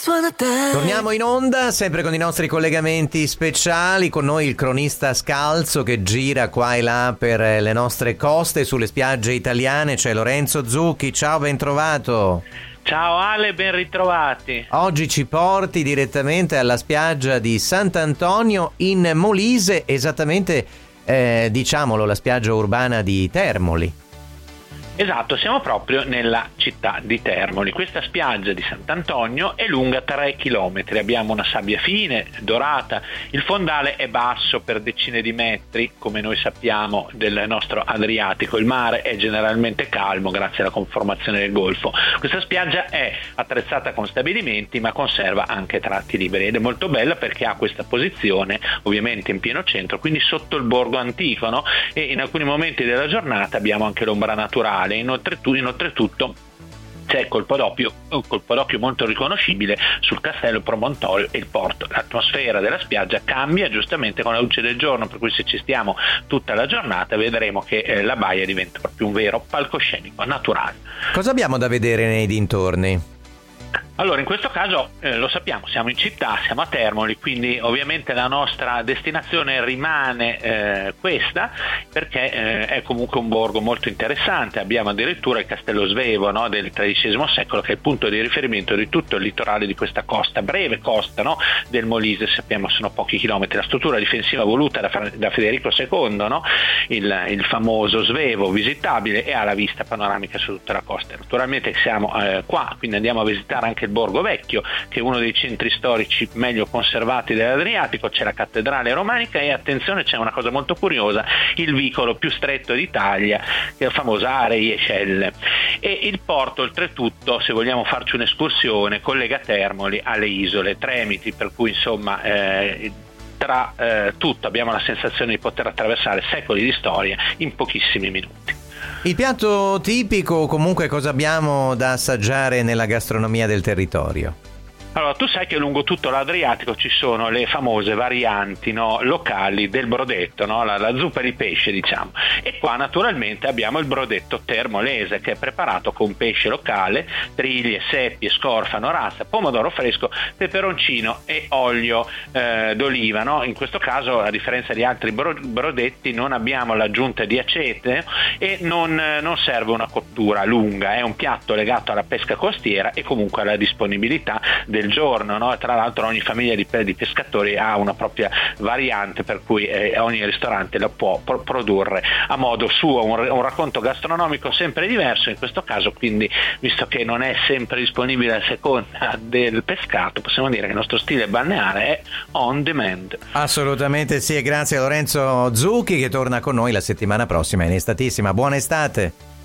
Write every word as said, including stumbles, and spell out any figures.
Torniamo in onda sempre con i nostri collegamenti speciali, con noi il cronista scalzo che gira qua e là per le nostre coste, sulle spiagge italiane. C'è Lorenzo Zucchi. Ciao, ben trovato. Ciao Ale, ben ritrovati. Oggi ci porti direttamente alla spiaggia di Sant'Antonio in Molise, esattamente eh, diciamolo, la spiaggia urbana di Termoli. Esatto, siamo proprio nella città di Termoli. Questa spiaggia di Sant'Antonio è lunga tre chilometri, abbiamo una sabbia fine, dorata, il fondale è basso per decine di metri, come noi sappiamo del nostro Adriatico, il mare è generalmente calmo grazie alla conformazione del golfo. Questa spiaggia è attrezzata con stabilimenti ma conserva anche tratti liberi ed è molto bella perché ha questa posizione ovviamente in pieno centro, quindi sotto il borgo antico, no? E in alcuni momenti della giornata abbiamo anche l'ombra naturale. Inoltre, inoltretutto c'è colpo d'occhio, un colpo d'occhio molto riconoscibile sul castello promontorio e il porto. L'atmosfera della spiaggia cambia giustamente con la luce del giorno, per cui se ci stiamo tutta la giornata vedremo che eh, la baia diventa proprio un vero palcoscenico naturale. Cosa abbiamo da vedere nei dintorni? Allora, in questo caso eh, lo sappiamo, siamo in città, siamo a Termoli, quindi ovviamente la nostra destinazione rimane eh, questa, perché eh, è comunque un borgo molto interessante. Abbiamo addirittura il Castello Svevo, no, del tredicesimo secolo, che è il punto di riferimento di tutto il litorale di questa costa, breve costa, no, del Molise. Sappiamo sono pochi chilometri. La struttura difensiva voluta da, da Federico secondo, no, il, il famoso Svevo visitabile, e ha la vista panoramica su tutta la costa. Naturalmente siamo eh, qua, quindi andiamo a visitare anche il Borgo Vecchio, che è uno dei centri storici meglio conservati dell'Adriatico. C'è la cattedrale romanica e, attenzione, c'è una cosa molto curiosa, il vicolo più stretto d'Italia, che è la famosa Arei Ecelle, e il porto oltretutto, se vogliamo farci un'escursione, collega Termoli alle isole Tremiti, per cui insomma eh, tra eh, tutto abbiamo la sensazione di poter attraversare secoli di storia in pochissimi minuti. Il piatto tipico, comunque, cosa abbiamo da assaggiare nella gastronomia del territorio? Allora, tu sai che lungo tutto l'Adriatico ci sono le famose varianti, no, locali del brodetto, no? la, la zuppa di pesce, diciamo. E qua naturalmente abbiamo il brodetto termolese, che è preparato con pesce locale, triglie, seppie, scorfano, rassa, pomodoro fresco, peperoncino e olio eh, d'oliva. No? In questo caso, a differenza di altri bro- brodetti, non abbiamo l'aggiunta di acete e non, non serve una cottura lunga. È un piatto legato alla pesca costiera e comunque alla disponibilità del giorno, no? Tra l'altro ogni famiglia di, di pescatori ha una propria variante, per cui eh, ogni ristorante la può pro- produrre a modo suo, un, un racconto gastronomico sempre diverso in questo caso. Quindi, visto che non è sempre disponibile a seconda del pescato, possiamo dire che il nostro stile balneare è on demand. Assolutamente sì, e grazie a Lorenzo Zucchi, che torna con noi la settimana prossima in Estatissima. Buona estate!